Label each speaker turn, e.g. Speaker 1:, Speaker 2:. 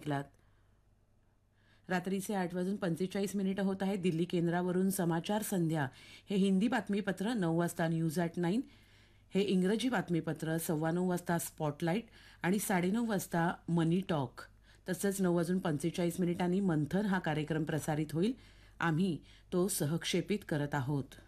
Speaker 1: ऐकलात. रात्रीचे 8:45 होत आहेत. दिल्ली केंद्रावरून समाचार संध्या हे हिंदी बातमीपत्र 9 वाजता न्यूज ॲट 9, हे इंग्रजी बातमीपत्र 9:15 वाजता स्पॉटलाईट आणि 9:30 वाजता मनी टॉक, तसंच 9:45 मंथन हा कार्यक्रम प्रसारित होईल. आम्ही तो सहक्षेपित करत आहोत.